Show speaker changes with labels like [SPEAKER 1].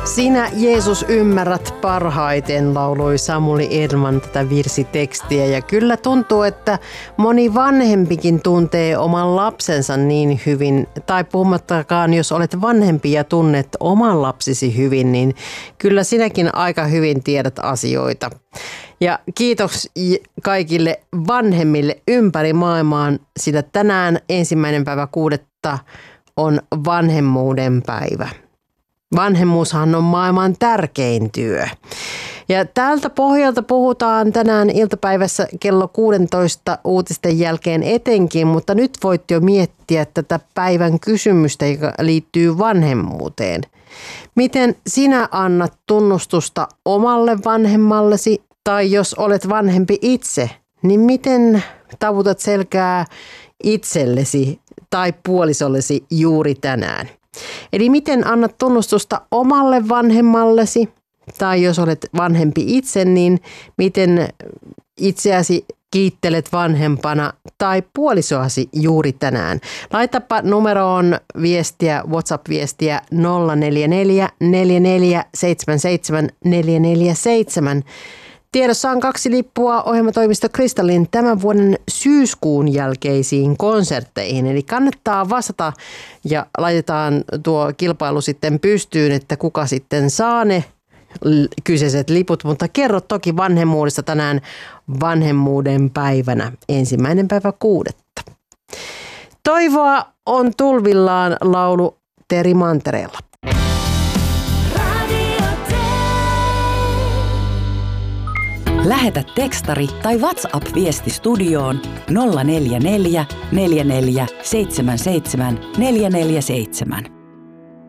[SPEAKER 1] Sinä Jeesus ymmärrät parhaiten, lauloi Samuli Edman tätä virsitekstiä. Ja kyllä tuntuu, että moni vanhempikin tuntee oman lapsensa niin hyvin. Tai puhumattakaan, jos olet vanhempi ja tunnet oman lapsisi hyvin, niin kyllä sinäkin aika hyvin tiedät asioita. Ja kiitos kaikille vanhemmille ympäri maailmaan, sillä tänään 1.6. on vanhemmuuden päivä. Vanhemmuushan on maailman tärkein työ. Ja tältä pohjalta puhutaan tänään iltapäivässä kello 16 uutisten jälkeen etenkin, mutta nyt voit jo miettiä tätä päivän kysymystä, joka liittyy vanhemmuuteen. Miten sinä annat tunnustusta omalle vanhemmallesi, tai jos olet vanhempi itse, niin miten tavutat selkää itsellesi tai puolisollesi juuri tänään? Eli miten annat tunnustusta omalle vanhemmallesi, tai jos olet vanhempi itse, niin miten itseäsi kiittelet vanhempana tai puolisoasi juuri tänään. Laitapa numeroon viestiä, WhatsApp-viestiä 044 4477 447. Tiedossa on 2 lippua ohjelmatoimisto Kristallin tämän vuoden syyskuun jälkeisiin konsertteihin. Eli kannattaa vastata ja laitetaan tuo kilpailu sitten pystyyn, että kuka sitten saa ne kyseiset liput. Mutta kerro toki vanhemmuudesta tänään vanhemmuuden päivänä 1.6. Toivoa on tulvillaan, laulu Teri Mantereella.
[SPEAKER 2] Lähetä tekstari tai WhatsApp-viesti studioon 044 44 77 447.